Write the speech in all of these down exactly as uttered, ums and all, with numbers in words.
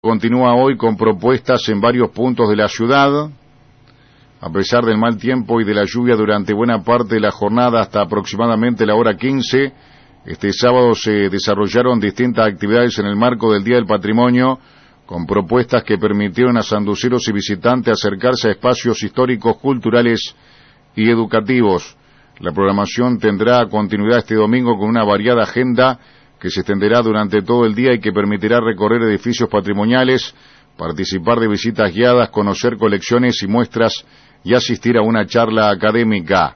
Continúa hoy con propuestas en varios puntos de la ciudad. A pesar del mal tiempo y de la lluvia durante buena parte de la jornada hasta aproximadamente la hora quince, este sábado se desarrollaron distintas actividades en el marco del Día del Patrimonio, con propuestas que permitieron a sanduceros y visitantes acercarse a espacios históricos, culturales y educativos. La programación tendrá continuidad este domingo con una variada agenda que se extenderá durante todo el día y que permitirá recorrer edificios patrimoniales, participar de visitas guiadas, conocer colecciones y muestras y asistir a una charla académica.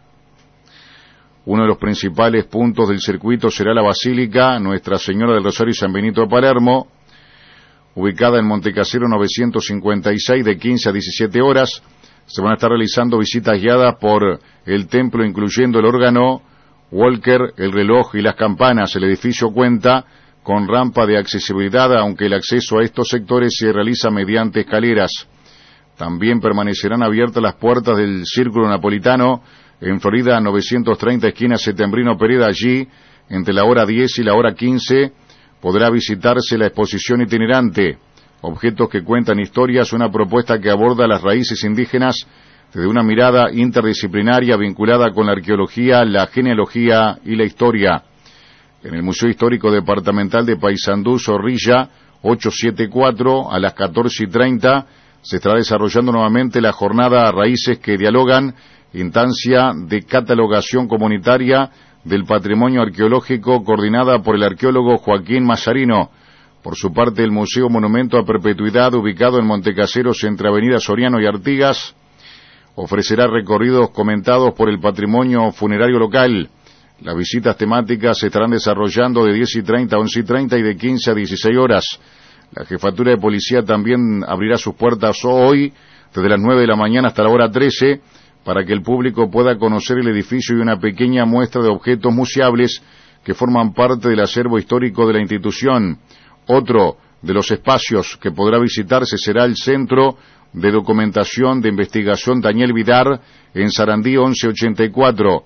Uno de los principales puntos del circuito será la Basílica Nuestra Señora del Rosario y San Benito de Palermo, ubicada en Montecasero novecientos cincuenta y seis de quince a diecisiete horas. Se van a estar realizando visitas guiadas por el templo, incluyendo el órgano, Walker, el reloj y las campanas. El edificio cuenta con rampa de accesibilidad, aunque el acceso a estos sectores se realiza mediante escaleras. También permanecerán abiertas las puertas del Círculo Napolitano en Florida novecientos treinta, esquina Setembrino Pereda. Allí, entre la hora diez y la hora quince, podrá visitarse la exposición itinerante, Objetos que cuentan historias, una propuesta que aborda las raíces indígenas desde una mirada interdisciplinaria vinculada con la arqueología, la genealogía y la historia. En el Museo Histórico Departamental de Paysandú, Zorrilla, ochocientos setenta y cuatro, a las catorce y treinta, se estará desarrollando nuevamente la jornada Raíces que Dialogan, instancia de catalogación comunitaria del patrimonio arqueológico coordinada por el arqueólogo Joaquín Mazarino. Por su parte, el Museo Monumento a Perpetuidad, ubicado en Montecaseros entre Avenida Soriano y Artigas, ofrecerá recorridos comentados por el patrimonio funerario local. Las visitas temáticas se estarán desarrollando de diez y treinta a once y treinta y de quince a dieciséis horas. La Jefatura de Policía también abrirá sus puertas hoy, desde las nueve de la mañana hasta la hora trece, para que el público pueda conocer el edificio y una pequeña muestra de objetos museables que forman parte del acervo histórico de la institución. Otro de los espacios que podrá visitarse será el Centro de Documentación de Investigación Daniel Vidar en Sarandí once ochenta y cuatro.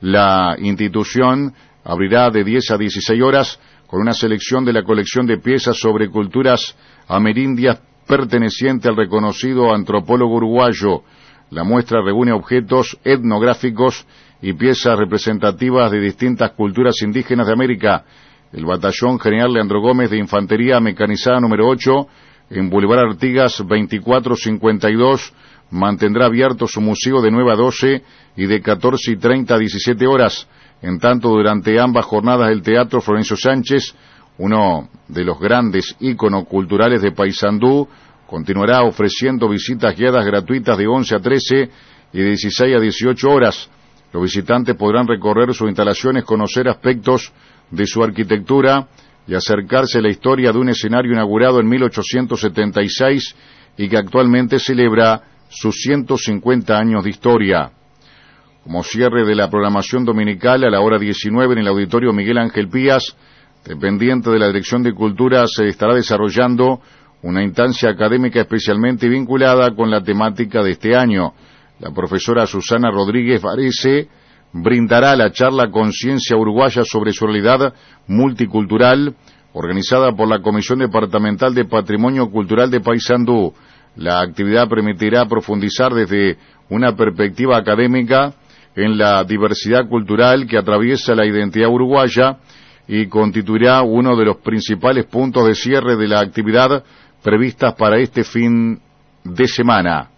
La institución abrirá de diez a dieciséis horas con una selección de la colección de piezas sobre culturas amerindias perteneciente al reconocido antropólogo uruguayo. La muestra reúne objetos etnográficos y piezas representativas de distintas culturas indígenas de América. El Batallón General Leandro Gómez de Infantería Mecanizada número ocho, en Boulevard Artigas veinticuatro cincuenta y dos, mantendrá abierto su museo de nueve a doce y de catorce y treinta a diecisiete horas. En tanto, durante ambas jornadas el Teatro Florencio Sánchez, uno de los grandes íconos culturales de Paysandú, continuará ofreciendo visitas guiadas gratuitas de once a trece y de dieciséis a dieciocho horas. Los visitantes podrán recorrer sus instalaciones, conocer aspectos de su arquitectura y acercarse a la historia de un escenario inaugurado en mil ochocientos setenta y seis y que actualmente celebra sus ciento cincuenta años de historia. Como cierre de la programación dominical, a la hora diecinueve en el Auditorio Miguel Ángel Pías, dependiente de la Dirección de Cultura, se estará desarrollando una instancia académica especialmente vinculada con la temática de este año. La profesora Susana Rodríguez Varese brindará la charla Conciencia Uruguaya sobre su realidad multicultural, organizada por la Comisión Departamental de Patrimonio Cultural de Paysandú. La actividad permitirá profundizar desde una perspectiva académica en la diversidad cultural que atraviesa la identidad uruguaya y constituirá uno de los principales puntos de cierre de la actividad previstas para este fin de semana.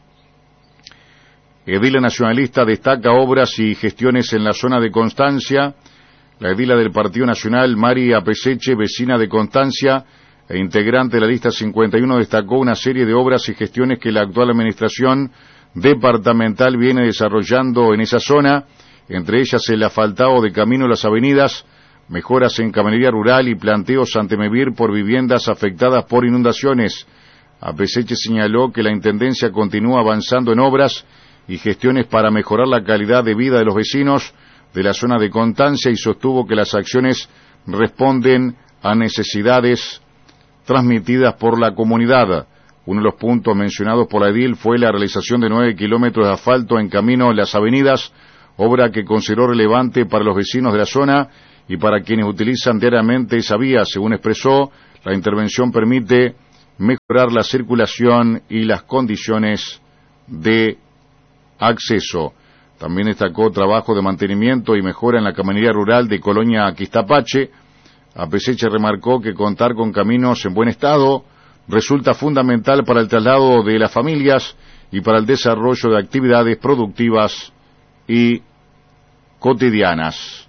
Edila nacionalista destaca obras y gestiones en la zona de Constancia. La edila del Partido Nacional, Mari Apeseche, vecina de Constancia e integrante de la lista cincuenta y uno, destacó una serie de obras y gestiones que la actual administración departamental viene desarrollando en esa zona, entre ellas el asfaltado de camino a las avenidas, mejoras en camellería rural y planteos ante Mevir por viviendas afectadas por inundaciones. Apeseche señaló que la Intendencia continúa avanzando en obras y gestiones para mejorar la calidad de vida de los vecinos de la zona de Constancia y sostuvo que las acciones responden a necesidades transmitidas por la comunidad. Uno de los puntos mencionados por la edil fue la realización de nueve kilómetros de asfalto en camino a las avenidas, obra que consideró relevante para los vecinos de la zona y para quienes utilizan diariamente esa vía. Según expresó, la intervención permite mejorar la circulación y las condiciones de acceso. También destacó trabajo de mantenimiento y mejora en la caminería rural de Colonia Quistapache. Apeseche remarcó que contar con caminos en buen estado resulta fundamental para el traslado de las familias y para el desarrollo de actividades productivas y cotidianas.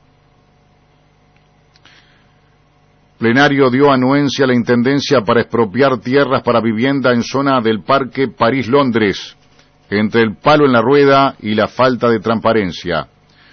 Plenario dio anuencia a la Intendencia para expropiar tierras para vivienda en zona del Parque París-Londres, entre el palo en la rueda y la falta de transparencia.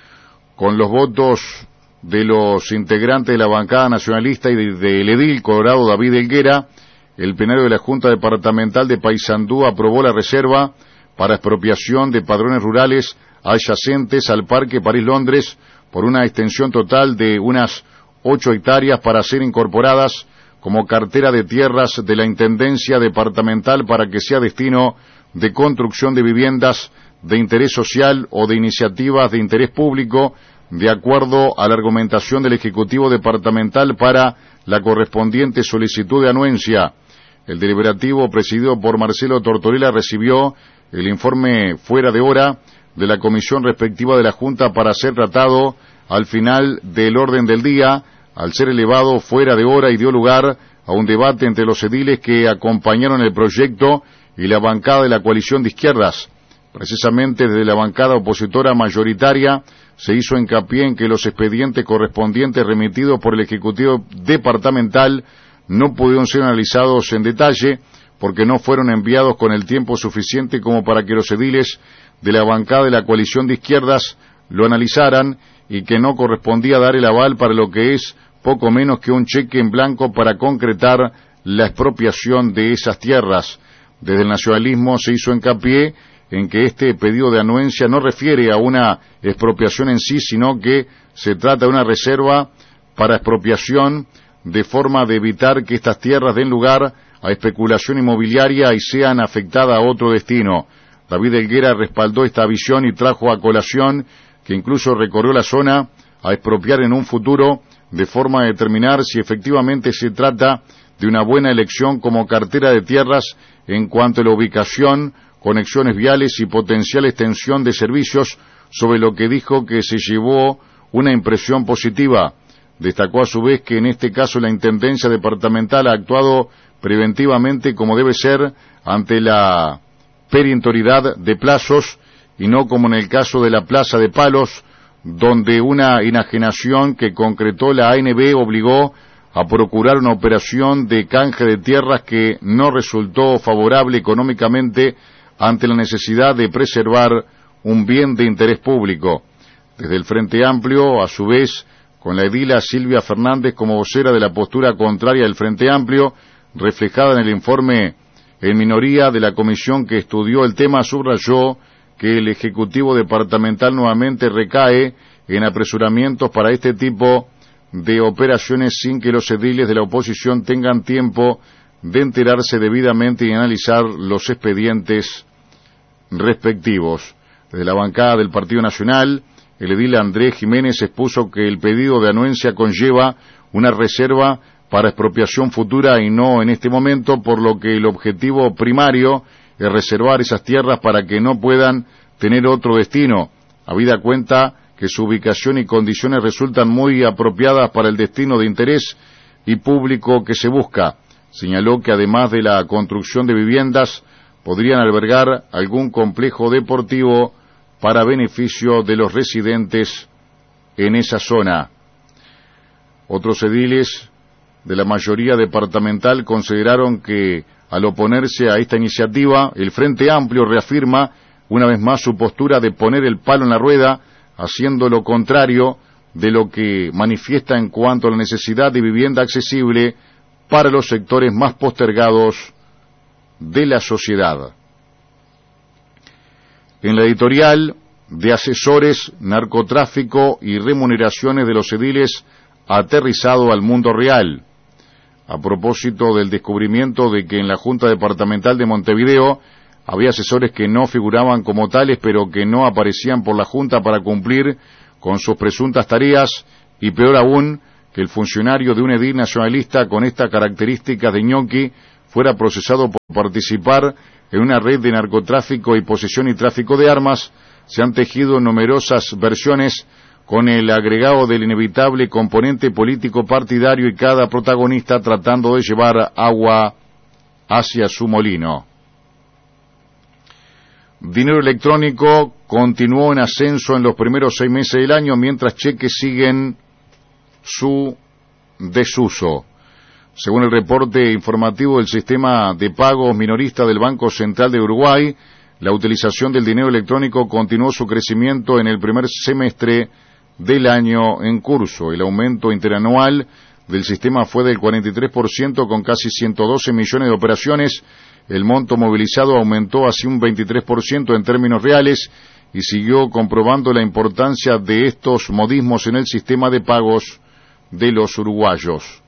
Con los votos de los integrantes de la bancada nacionalista y del edil colorado David Helguera, el plenario de la Junta Departamental de Paysandú aprobó la reserva para expropiación de padrones rurales adyacentes al Parque París-Londres por una extensión total de unas ocho hectáreas para ser incorporadas como cartera de tierras de la Intendencia Departamental para que sea destino de construcción de viviendas de interés social o de iniciativas de interés público, de acuerdo a la argumentación del Ejecutivo Departamental para la correspondiente solicitud de anuencia. El deliberativo, presidido por Marcelo Tortorella, recibió el informe fuera de hora de la comisión respectiva de la Junta para ser tratado al final del orden del día, al ser elevado fuera de hora, y dio lugar a un debate entre los ediles que acompañaron el proyecto y la bancada de la coalición de izquierdas. Precisamente desde la bancada opositora mayoritaria se hizo hincapié en que los expedientes correspondientes remitidos por el Ejecutivo Departamental no pudieron ser analizados en detalle porque no fueron enviados con el tiempo suficiente como para que los ediles de la bancada de la coalición de izquierdas lo analizaran, y que no correspondía dar el aval para lo que es poco menos que un cheque en blanco para concretar la expropiación de esas tierras. Desde el nacionalismo se hizo hincapié en que este pedido de anuencia no refiere a una expropiación en sí, sino que se trata de una reserva para expropiación de forma de evitar que estas tierras den lugar a especulación inmobiliaria y sean afectadas a otro destino. David Helguera respaldó esta visión y trajo a colación que incluso recorrió la zona a expropiar en un futuro, de forma a determinar si efectivamente se trata de una buena elección como cartera de tierras en cuanto a la ubicación, conexiones viales y potencial extensión de servicios, sobre lo que dijo que se llevó una impresión positiva. Destacó a su vez que en este caso la Intendencia Departamental ha actuado preventivamente como debe ser ante la perentoriedad de plazos y no como en el caso de la Plaza de Palos, donde una enajenación que concretó la A N B obligó a procurar una operación de canje de tierras que no resultó favorable económicamente ante la necesidad de preservar un bien de interés público. Desde el Frente Amplio, a su vez, con la edila Silvia Fernández como vocera de la postura contraria del Frente Amplio, reflejada en el informe en minoría de la comisión que estudió el tema, subrayó que el Ejecutivo Departamental nuevamente recae en apresuramientos para este tipo de operaciones sin que los ediles de la oposición tengan tiempo de enterarse debidamente y analizar los expedientes respectivos. Desde la bancada del Partido Nacional, el edil Andrés Jiménez expuso que el pedido de anuencia conlleva una reserva para expropiación futura y no en este momento, por lo que el objetivo primario es reservar esas tierras para que no puedan tener otro destino, habida cuenta que su ubicación y condiciones resultan muy apropiadas para el destino de interés y público que se busca. Señaló que además de la construcción de viviendas, podrían albergar algún complejo deportivo para beneficio de los residentes en esa zona. Otros ediles de la mayoría departamental consideraron que, al oponerse a esta iniciativa, el Frente Amplio reafirma una vez más su postura de poner el palo en la rueda, haciendo lo contrario de lo que manifiesta en cuanto a la necesidad de vivienda accesible para los sectores más postergados de la sociedad. En la editorial de asesores, narcotráfico y remuneraciones de los ediles aterrizado al mundo real. A propósito del descubrimiento de que en la Junta Departamental de Montevideo había asesores que no figuraban como tales, pero que no aparecían por la Junta para cumplir con sus presuntas tareas, y peor aún, que el funcionario de un edil nacionalista con estas características de ñoqui fuera procesado por participar en una red de narcotráfico y posesión y tráfico de armas. Se han tejido numerosas versiones con el agregado del inevitable componente político partidario y cada protagonista tratando de llevar agua hacia su molino. Dinero electrónico continuó en ascenso en los primeros seis meses del año, mientras cheques siguen su desuso. Según el reporte informativo del sistema de pagos minorista del Banco Central de Uruguay, la utilización del dinero electrónico continuó su crecimiento en el primer semestre del año en curso. El aumento interanual del sistema fue del cuarenta y tres por ciento, con casi ciento doce millones de operaciones. El monto movilizado aumentó hacia un veintitrés por ciento en términos reales y siguió comprobando la importancia de estos modismos en el sistema de pagos de los uruguayos.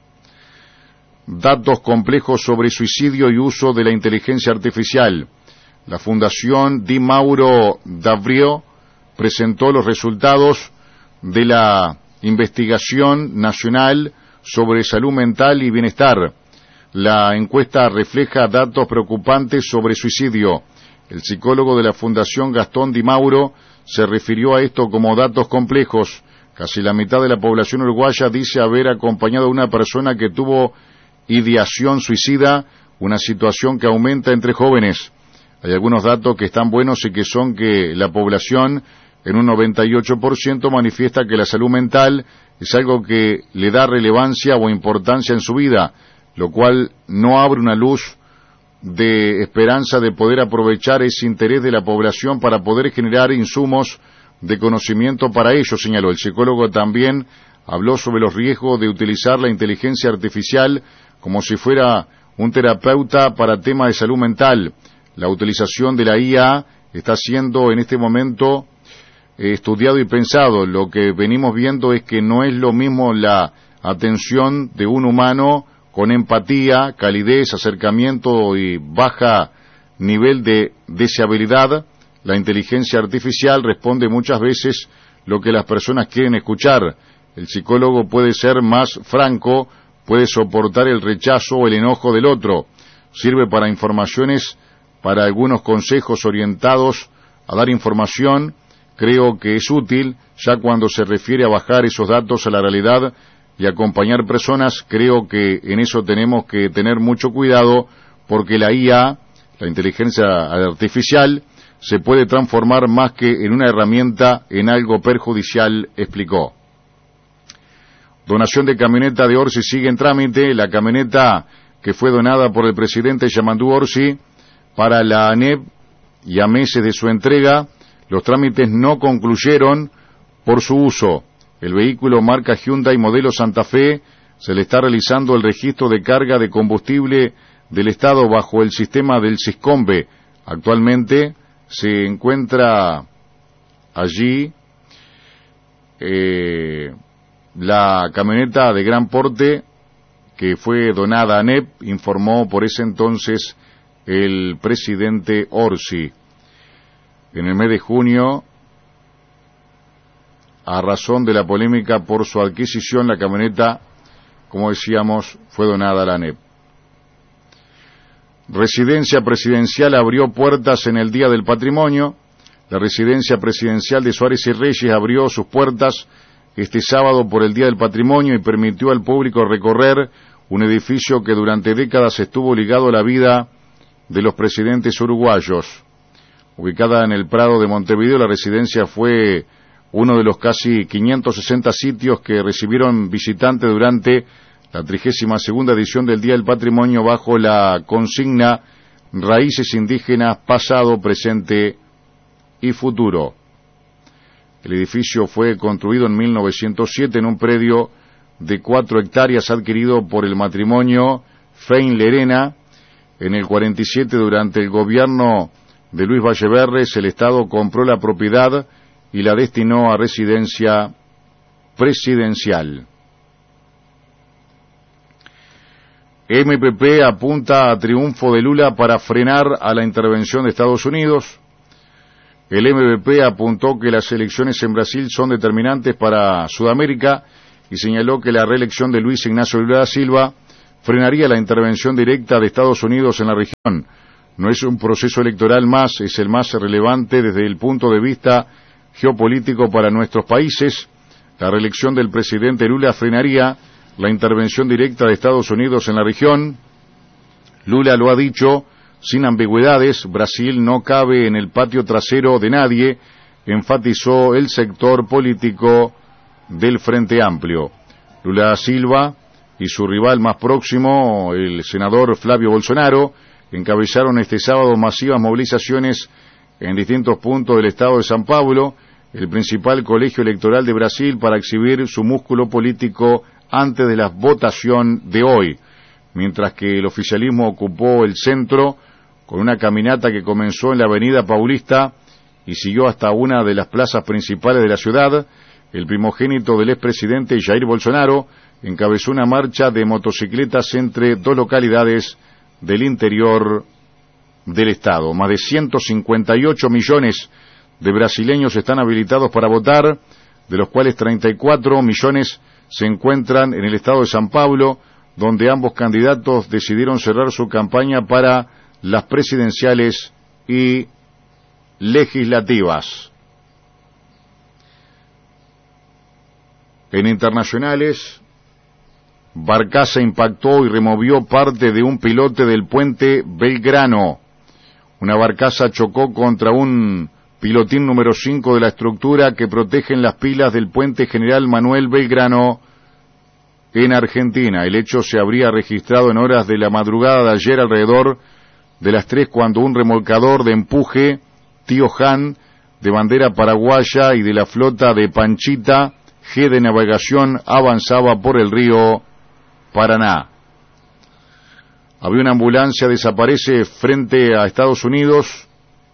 Datos complejos sobre suicidio y uso de la inteligencia artificial. La Fundación Di Mauro Davrio presentó los resultados de la investigación nacional sobre salud mental y bienestar. La encuesta refleja datos preocupantes sobre suicidio. El psicólogo de la Fundación Gastón Di Mauro se refirió a esto como datos complejos. Casi la mitad de la población uruguaya dice haber acompañado a una persona que tuvo ideación suicida, una situación que aumenta entre jóvenes. Hay algunos datos que están buenos y que son que la población en un noventa y ocho por ciento manifiesta que la salud mental es algo que le da relevancia o importancia en su vida, lo cual no abre una luz de esperanza de poder aprovechar ese interés de la población para poder generar insumos de conocimiento para ello, señaló. El psicólogo también habló sobre los riesgos de utilizar la inteligencia artificial como si fuera un terapeuta para temas de salud mental. La utilización de la I A está siendo en este momento eh, estudiado y pensado. Lo que venimos viendo es que no es lo mismo la atención de un humano con empatía, calidez, acercamiento y baja nivel de deseabilidad. La inteligencia artificial responde muchas veces lo que las personas quieren escuchar. El psicólogo puede ser más franco, puede soportar el rechazo o el enojo del otro. Sirve para informaciones, para algunos consejos orientados a dar información. Creo que es útil, ya cuando se refiere a bajar esos datos a la realidad y acompañar personas. Creo que en eso tenemos que tener mucho cuidado, porque la I A, la inteligencia artificial, se puede transformar más que en una herramienta en algo perjudicial, explicó. Donación de camioneta de Orsi sigue en trámite. La camioneta que fue donada por el presidente Yamandú Orsi para la ANEP y a meses de su entrega, los trámites no concluyeron por su uso. El vehículo marca Hyundai modelo Santa Fe se le está realizando el registro de carga de combustible del Estado bajo el sistema del Siscombe. Actualmente se encuentra allí eh, la camioneta de gran porte que fue donada a ANEP, informó por ese entonces el presidente Orsi. En el mes de junio, a razón de la polémica por su adquisición, la camioneta, como decíamos, fue donada a la ANEP. Residencia presidencial abrió puertas en el Día del Patrimonio. La residencia presidencial de Suárez y Reyes abrió sus puertas este sábado por el Día del Patrimonio y permitió al público recorrer un edificio que durante décadas estuvo ligado a la vida de los presidentes uruguayos. Ubicada en el Prado de Montevideo, la residencia fue uno de los casi quinientos sesenta sitios que recibieron visitantes durante la trigésima segunda edición del Día del Patrimonio bajo la consigna Raíces Indígenas, Pasado, Presente y Futuro. El edificio fue construido en mil novecientos siete en un predio de cuatro hectáreas adquirido por el matrimonio Fein Lerena. En el cuarenta y siete, durante el gobierno de Luis Valleverres, el Estado compró la propiedad y la destinó a residencia presidencial. M P P apunta a triunfo de Lula para frenar a la intervención de Estados Unidos. El M P P apuntó que las elecciones en Brasil son determinantes para Sudamérica y señaló que la reelección de Luis Ignacio Lula da Silva frenaría la intervención directa de Estados Unidos en la región. No es un proceso electoral más, es el más relevante desde el punto de vista geopolítico para nuestros países. La reelección del presidente Lula frenaría la intervención directa de Estados Unidos en la región. Lula lo ha dicho sin ambigüedades, Brasil no cabe en el patio trasero de nadie, enfatizó el sector político del Frente Amplio. Lula da Silva y su rival más próximo, el senador Flavio Bolsonaro, encabezaron este sábado masivas movilizaciones en distintos puntos del estado de São Paulo, el principal colegio electoral de Brasil, para exhibir su músculo político antes de la votación de hoy, mientras que el oficialismo ocupó el centro con una caminata que comenzó en la avenida Paulista y siguió hasta una de las plazas principales de la ciudad. El primogénito del expresidente Jair Bolsonaro encabezó una marcha de motocicletas entre dos localidades del interior del estado. Más de ciento cincuenta y ocho millones de brasileños están habilitados para votar, de los cuales treinta y cuatro millones se encuentran en el estado de São Paulo, donde ambos candidatos decidieron cerrar su campaña para las presidenciales y legislativas. En internacionales, barcaza impactó y removió parte de un pilote del puente Belgrano. Una barcaza chocó contra un pilotín número cinco de la estructura que protegen las pilas del puente General Manuel Belgrano en Argentina. El hecho se habría registrado en horas de la madrugada de ayer alrededor de las tres, cuando un remolcador de empuje Tío Han de bandera paraguaya y de la flota de Panchita G de navegación avanzaba por el río Paraná. Había una ambulancia desaparece frente a Estados Unidos.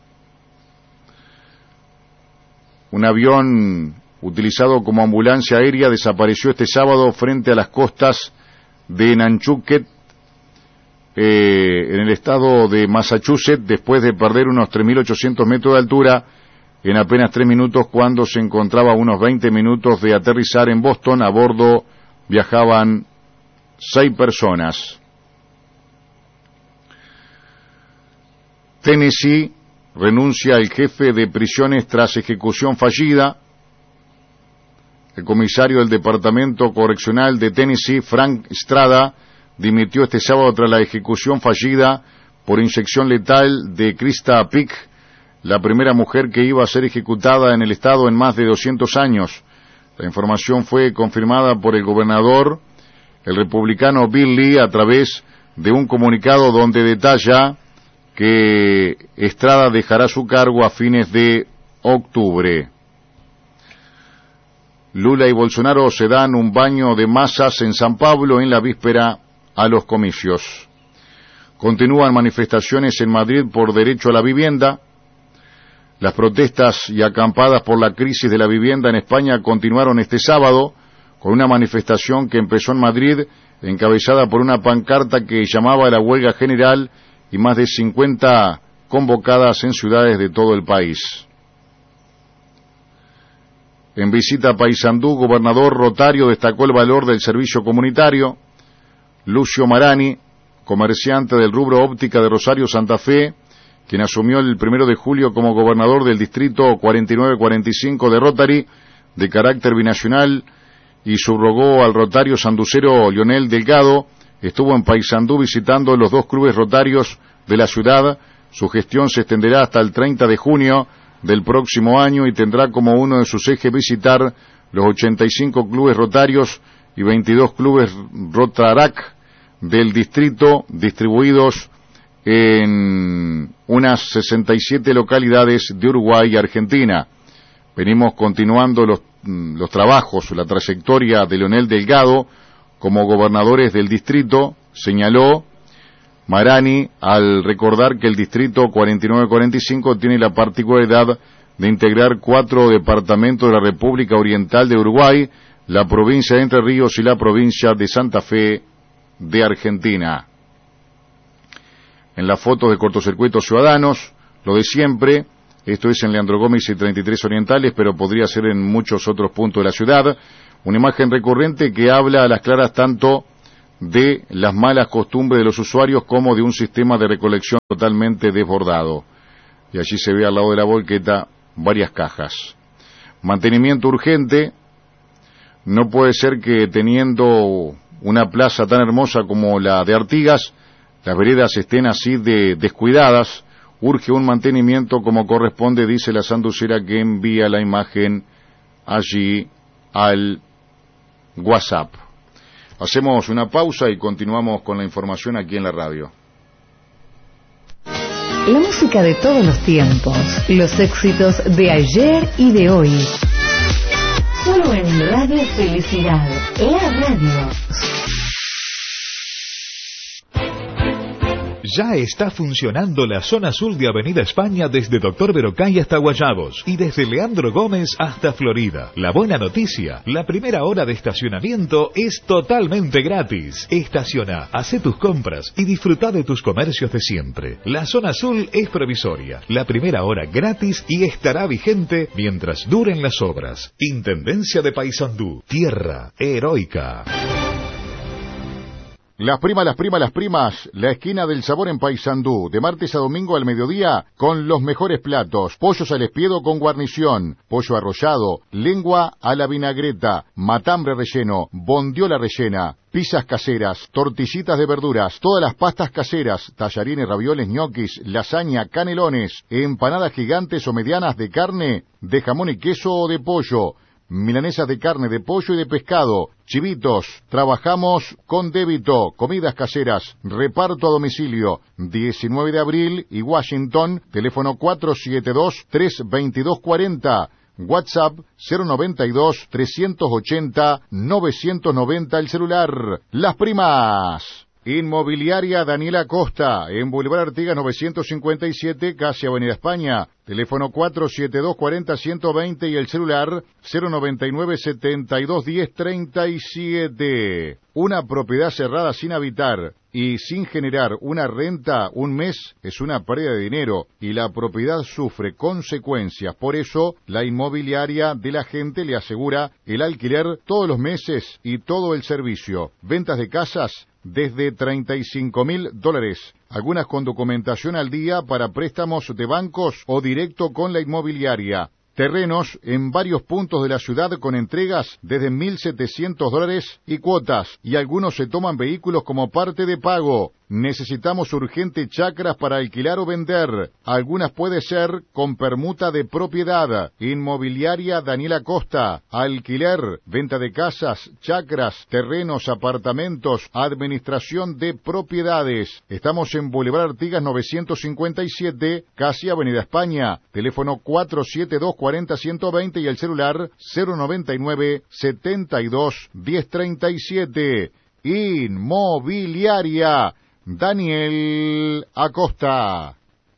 Un avión utilizado como ambulancia aérea desapareció este sábado frente a las costas de Nantucket, eh, en el estado de Massachusetts, después de perder unos tres mil ochocientos metros de altura en apenas tres minutos, cuando se encontraba a unos veinte minutos de aterrizar en Boston. A bordo viajaban seis personas. Tennessee renuncia el jefe de prisiones tras ejecución fallida. El comisario del Departamento Correccional de Tennessee, Frank Estrada, dimitió este sábado tras la ejecución fallida por inyección letal de Krista Pick, la primera mujer que iba a ser ejecutada en el estado en más de doscientos años. La información fue confirmada por el gobernador, el republicano Bill Lee, a través de un comunicado donde detalla que Estrada dejará su cargo a fines de octubre. Lula y Bolsonaro se dan un baño de masas en São Paulo en la víspera a los comicios. Continúan manifestaciones en Madrid por derecho a la vivienda. Las protestas y acampadas por la crisis de la vivienda en España continuaron este sábado con una manifestación que empezó en Madrid, encabezada por una pancarta que llamaba a la huelga general, y más de cincuenta convocadas en ciudades de todo el país. En visita a Paysandú, gobernador Rotario destacó el valor del servicio comunitario. Lucio Marani, comerciante del rubro óptica de Rosario Santa Fe, quien asumió el primero de julio como gobernador del distrito cuarenta y nueve cuarenta y cinco de Rotary, de carácter binacional, y subrogó al rotario sanducero Lionel Delgado, estuvo en Paysandú visitando los dos clubes rotarios de la ciudad. Su gestión se extenderá hasta el treinta de junio del próximo año y tendrá como uno de sus ejes visitar los ochenta y cinco clubes rotarios y veintidós clubes Rotarac del distrito, distribuidos en unas sesenta y siete localidades de Uruguay y Argentina. Venimos continuando los, los trabajos, la trayectoria de Leonel Delgado como gobernadores del distrito, señaló Marani, al recordar que el distrito cuarenta y nueve cuarenta y cinco tiene la particularidad de integrar cuatro departamentos de la República Oriental de Uruguay, la provincia de Entre Ríos y la provincia de Santa Fe de Argentina. En las fotos de cortocircuitos ciudadanos, lo de siempre, esto es en Leandro Gómez y treinta y tres Orientales, pero podría ser en muchos otros puntos de la ciudad, una imagen recurrente que habla a las claras tanto de las malas costumbres de los usuarios como de un sistema de recolección totalmente desbordado. Y allí se ve al lado de la volqueta varias cajas. Mantenimiento urgente. No puede ser que teniendo una plaza tan hermosa como la de Artigas, las veredas estén así de descuidadas. Urge un mantenimiento como corresponde, dice la sanducera que envía la imagen allí al WhatsApp. Hacemos una pausa y continuamos con la información aquí en la radio. La música de todos los tiempos, los éxitos de ayer y de hoy. Solo en Radio Felicidad, la radio. Ya está funcionando la zona sur de Avenida España desde Doctor Verocay hasta Guayabos y desde Leandro Gómez hasta Florida. La buena noticia, la primera hora de estacionamiento es totalmente gratis. Estaciona, hace tus compras y disfruta de tus comercios de siempre. La zona azul es provisoria, la primera hora gratis y estará vigente mientras duren las obras. Intendencia de Paysandú, tierra heroica. Las primas, las primas, las primas, la esquina del sabor en Paysandú, de martes a domingo al mediodía, con los mejores platos, pollos al espiedo con guarnición, pollo arrollado, lengua a la vinagreta, matambre relleno, bondiola rellena, pizzas caseras, tortillitas de verduras, todas las pastas caseras, tallarines, ravioles, ñoquis, lasaña, canelones, empanadas gigantes o medianas de carne, de jamón y queso o de pollo, milanesas de carne, de pollo y de pescado, chivitos, trabajamos con débito, comidas caseras, reparto a domicilio, diecinueve de abril y Washington, teléfono cuatro siete dos, tres dos dos cuatro cero, WhatsApp cero noventa y dos, trescientos ochenta, novecientos noventa el celular. Las primas. Inmobiliaria Daniela Costa, en Boulevard Artigas novecientos cincuenta y siete, casi Avenida España. Teléfono cuatro siete dos, cuarenta, ciento veinte y el celular cero noventa y nueve, setenta y dos, diez, treinta y siete. Una propiedad cerrada sin habitar y sin generar una renta un mes es una pérdida de dinero y la propiedad sufre consecuencias. Por eso, la inmobiliaria de la gente le asegura el alquiler todos los meses y todo el servicio. Ventas de casas desde treinta y cinco mil dólares. Algunas con documentación al día para préstamos de bancos o directo con la inmobiliaria. Terrenos en varios puntos de la ciudad con entregas desde mil setecientos dólares y cuotas, y algunos se toman vehículos como parte de pago. Necesitamos urgente chacras para alquilar o vender. Algunas puede ser con permuta de propiedad. Inmobiliaria Daniela Costa. Alquiler, venta de casas, chacras, terrenos, apartamentos, administración de propiedades. Estamos en Boulevard Artigas novecientos cincuenta y siete, casi Avenida España. Teléfono cuatro siete dos, cuarenta, ciento veinte y el celular cero noventa y nueve, setenta y dos, diez, treinta y siete. Inmobiliaria Daniel Acosta.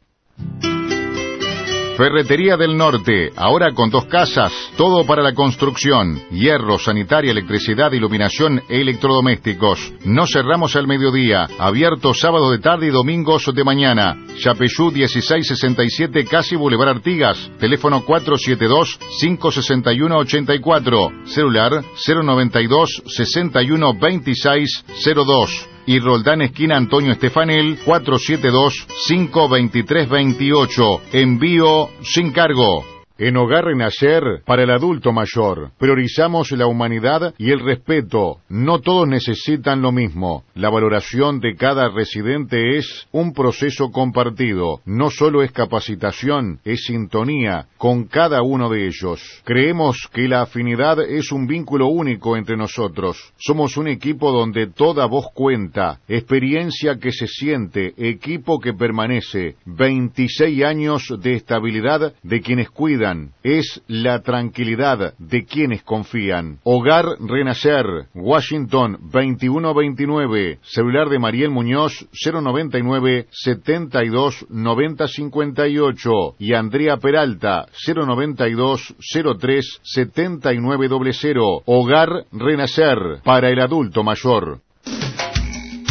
Ferretería del Norte, ahora con dos casas, todo para la construcción, hierro, sanitaria, electricidad, iluminación, electrodomésticos. No cerramos al mediodía, abierto sábado de tarde y domingos de mañana. Yapeyú dieciséis sesenta y siete, casi Boulevard Artigas, teléfono cuatro siete dos, cinco seis uno, ocho cuatro, celular cero noventa y dos, sesenta y uno, veintiséis, cero dos. Y Roldán esquina Antonio Estefanel, cuatro siete dos, cinco dos tres, veintiocho. Envío sin cargo. En Hogar Renacer, para el adulto mayor, priorizamos la humanidad y el respeto. No todos necesitan lo mismo. La valoración de cada residente es un proceso compartido. No solo es capacitación, es sintonía con cada uno de ellos. Creemos que la afinidad es un vínculo único entre nosotros. Somos un equipo donde toda voz cuenta, experiencia que se siente, equipo que permanece. veintiséis años de estabilidad de quienes cuidan. Es la tranquilidad de quienes confían. Hogar Renacer, Washington veintiuno veintinueve, celular de Mariel Muñoz cero noventa y nueve, setenta y dos, noventa cincuenta y ocho y Andrea Peralta cero noventa y dos, cero tres, setenta y nueve cero cero. Hogar Renacer, para el adulto mayor.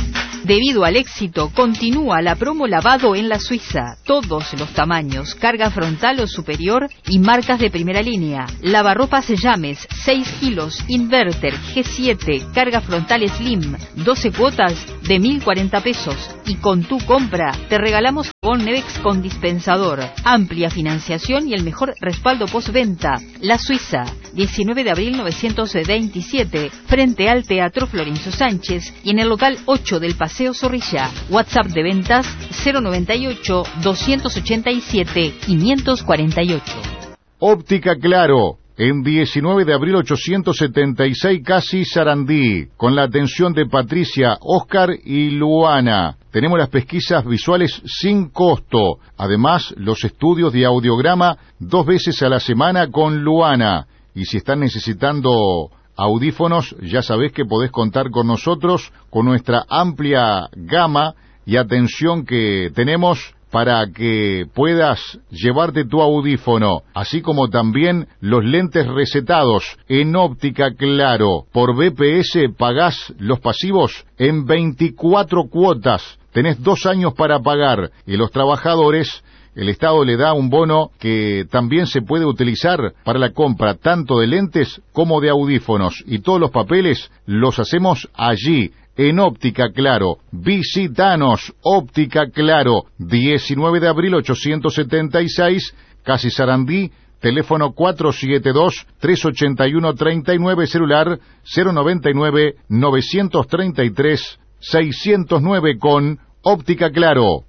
Debido al éxito, continúa la promo lavado en la Suiza. Todos los tamaños, carga frontal o superior y marcas de primera línea. Lavarropas Llames, seis kilos, inverter, G siete, carga frontal Slim, doce cuotas de mil cuarenta pesos. Y con tu compra te regalamos jabón Nevex con dispensador. Amplia financiación y el mejor respaldo postventa. La Suiza, diecinueve de abril novecientos veintisiete, frente al Teatro Florencio Sánchez y en el local ocho del Paseo Zorrilla. WhatsApp de ventas cero noventa y ocho, doscientos ochenta y siete, quinientos cuarenta y ocho. Óptica Claro, en diecinueve de abril ochocientos setenta y seis, Casi Sarandí, con la atención de Patricia, Oscar y Luana. Tenemos las pesquisas visuales sin costo, además los estudios de audiograma dos veces a la semana con Luana. Y si están necesitando audífonos, ya sabés que podés contar con nosotros, con nuestra amplia gama y atención que tenemos para que puedas llevarte tu audífono, así como también los lentes recetados en Óptica Claro. Por B P S pagás los pasivos en veinticuatro cuotas, tenés dos años para pagar, y los trabajadores, el Estado le da un bono que también se puede utilizar para la compra tanto de lentes como de audífonos, y todos los papeles los hacemos allí, en Óptica Claro. Visítanos, Óptica Claro, diecinueve de abril ochocientos setenta y seis, Casi Sarandí, teléfono cuatro siete dos, tres ocho uno, tres nueve, celular cero noventa y nueve, novecientos treinta y tres, seiscientos nueve con Óptica Claro.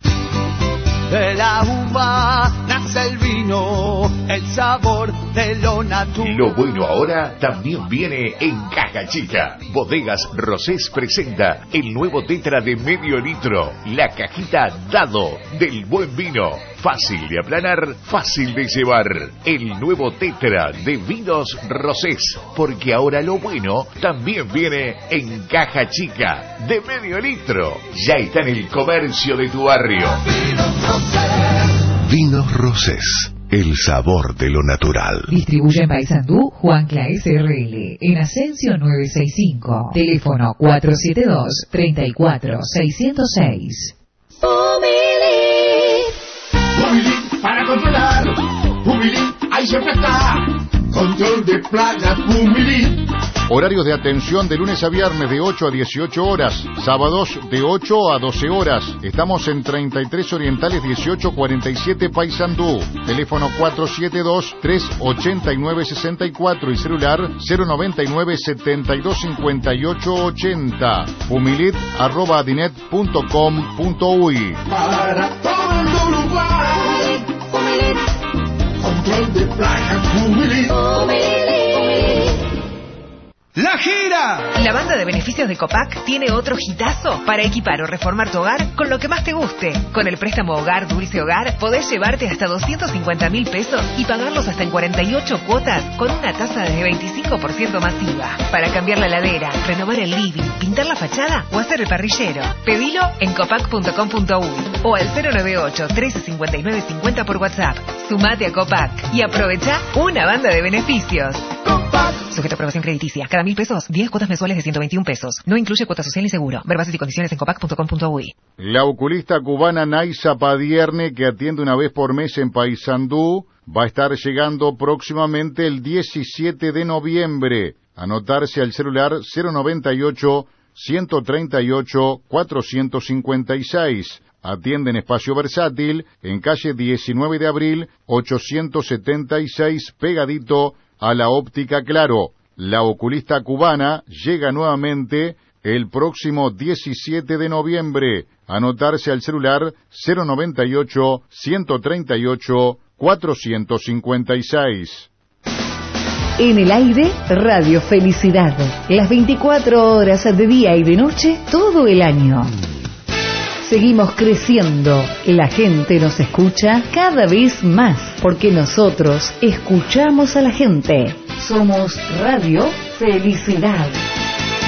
De la uva nace el vino, el sabor de lo natural. Lo bueno ahora también viene en caja chica. Bodegas Rosés presenta el nuevo tetra de medio litro, la cajita Dado del buen vino. Fácil de aplanar, fácil de llevar. El nuevo tetra de vinos Rosés, porque ahora lo bueno también viene en caja chica de medio litro. Ya está en el comercio de tu barrio. Vinos Rosés, el sabor de lo natural. Distribuye en Paysandú Juan Claes R L, en Ascenso novecientos sesenta y cinco, teléfono cuatro siete dos, tres cuatro, seis cero seis. Humilín para controlar, Humilín, ahí siempre está. Control de plagas, Humilín. Horarios de atención de lunes a viernes de ocho a dieciocho horas, sábados de ocho a doce horas. Estamos en treinta y tres Orientales dieciocho cuarenta y siete Paysandú. Teléfono cuatro siete dos, tres ocho nueve, seis cuatro y celular cero noventa y nueve, setenta y dos cincuenta y ocho ochenta. Humilit arroba adinet punto com punto uy. Para todo el Uruguay, Humilín. Control de plagas, Humilín. ¡La gira! La banda de beneficios de Copac tiene otro hitazo para equipar o reformar tu hogar con lo que más te guste. Con el préstamo Hogar Dulce Hogar podés llevarte hasta doscientos cincuenta mil pesos y pagarlos hasta en cuarenta y ocho cuotas con una tasa de veinticinco por ciento masiva. Para cambiar la heladera, renovar el living, pintar la fachada o hacer el parrillero. Pedilo en copac punto com punto uy o al cero nueve ocho, trece cincuenta y nueve cincuenta por WhatsApp. Sumate a Copac y aprovecha una banda de beneficios. Copac. Sujeto a aprobación crediticia. Cada mil pesos, diez cuotas mensuales de ciento veintiún pesos. No incluye cuota social ni seguro. Ver bases y condiciones en copac punto com punto uy. La oculista cubana Naisa Padierne, que atiende una vez por mes en Paysandú, va a estar llegando próximamente el diecisiete de noviembre. Anotarse al celular cero noventa y ocho, ciento treinta y ocho, cuatrocientos cincuenta y seis. Atiende en espacio versátil, en calle diecinueve de abril, ochocientos setenta y seis, pegadito a la Óptica Claro. La oculista cubana llega nuevamente el próximo diecisiete de noviembre. Anotarse al celular cero noventa y ocho, ciento treinta y ocho, cuatrocientos cincuenta y seis. En el aire, Radio Felicidad. Las veinticuatro horas de día y de noche, todo el año. Seguimos creciendo. La gente nos escucha cada vez más, porque nosotros escuchamos a la gente. Somos Radio Felicidad.